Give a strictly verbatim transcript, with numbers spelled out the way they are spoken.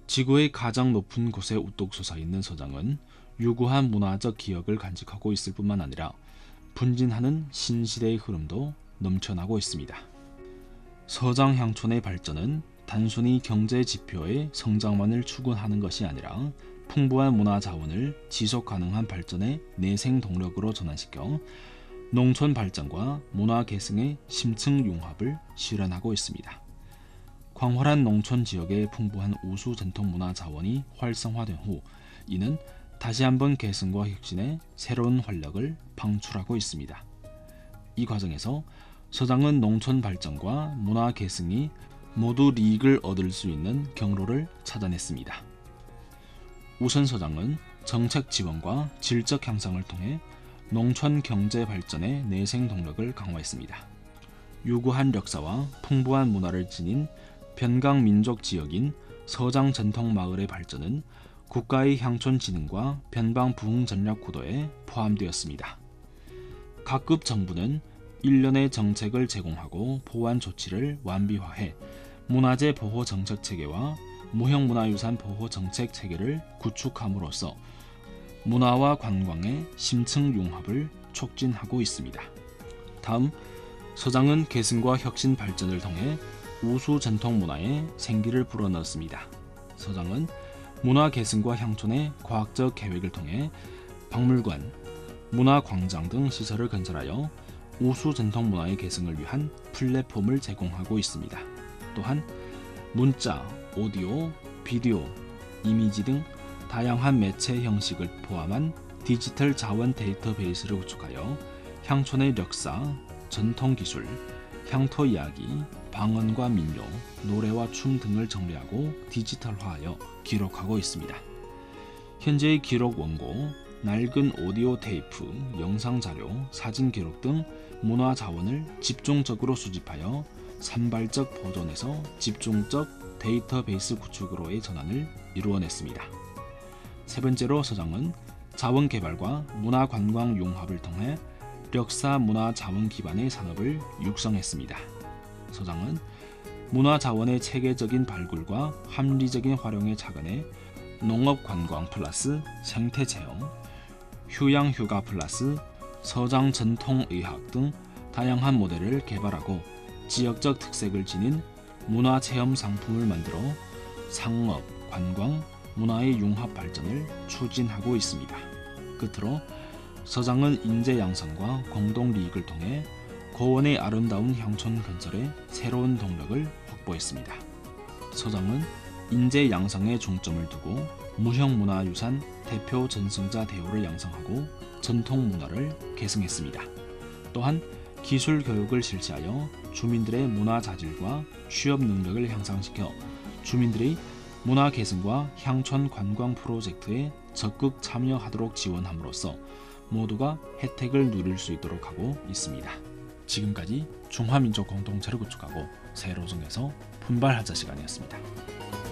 지구의 가장 높은 곳에 우뚝 솟아있는 서장은 유구한 문화적 기억을 간직하고 있을 뿐만 아니라 분진하는 신시대의 흐름도 넘쳐나고 있습니다. 서장 향촌의 발전은 단순히 경제 지표의 성장만을 추구하는 것이 아니라 풍부한 문화 자원을 지속 가능한 발전의 내생 동력으로 전환시켜 농촌 발전과 문화 계승의 심층 융합을 실현하고 있습니다. 광활한 농촌 지역의 풍부한 우수 전통 문화 자원이 활성화된 후 이는 다시 한번 계승과 혁신의 새로운 활력을 방출하고 있습니다. 이 과정에서 서장은 농촌 발전과 문화 계승이 모두 이익을 얻을 수 있는 경로를 찾아냈습니다. 우선 서장은 정책 지원과 질적 향상을 통해 농촌 경제 발전의 내생 동력을 강화했습니다. 유구한 역사와 풍부한 문화를 지닌 변강 민족 지역인 서장 전통 마을의 발전은 국가의 향촌 진흥과 변방 부흥 전략 구도에 포함되었습니다. 각급 정부는 일련의 정책을 제공하고 보완 조치를 완비화해 문화재 보호 정책 체계와 무형문화유산 보호 정책 체계를 구축함으로써 문화와 관광의 심층 융합을 촉진하고 있습니다. 다음, 서장은 계승과 혁신 발전을 통해 우수 전통 문화에 생기를 불어넣었습니다. 서장은 문화 계승과 향촌의 과학적 계획을 통해 박물관, 문화광장 등 시설을 건설하여 우수 전통 문화의 계승을 위한 플랫폼을 제공하고 있습니다. 또한 문자, 오디오, 비디오, 이미지 등 다양한 매체 형식을 포함한 디지털 자원 데이터베이스를 구축하여 향촌의 역사, 전통 기술, 향토 이야기, 방언과 민요, 노래와 춤 등을 정리하고 디지털화하여 기록하고 있습니다. 현재의 기록 원고, 낡은 오디오 테이프, 영상 자료, 사진 기록 등 문화 자원을 집중적으로 수집하여 산발적 보존에서 집중적 데이터베이스 구축으로의 전환을 이루어냈습니다. 세 번째로 서장은 자원 개발과 문화 관광 융합을 통해 역사 문화 자원 기반의 산업을 육성했습니다. 서장은 문화 자원의 체계적인 발굴과 합리적인 활용에 착안해 농업 관광 플러스 생태 체험, 휴양 휴가 플러스 서장 전통 의학 등 다양한 모델을 개발하고 지역적 특색을 지닌 문화 체험 상품을 만들어 상업, 관광, 문화의 융합 발전을 추진하고 있습니다. 끝으로 서장은 인재 양성과 공동 이익을 통해 고원의 아름다운 향촌 건설에 새로운 동력을 확보했습니다. 서장은 인재 양성에 중점을 두고 무형문화유산 대표 전승자 대우를 양성하고 전통 문화를 계승했습니다. 또한 기술 교육을 실시하여 주민들의 문화 자질과 취업 능력을 향상시켜 주민들의 문화 계승과 향촌 관광 프로젝트에 적극 참여하도록 지원함으로써 모두가 혜택을 누릴 수 있도록 하고 있습니다. 지금까지 중화민족 공동체를 구축하고 새로 정해서 분발하자 시간이었습니다.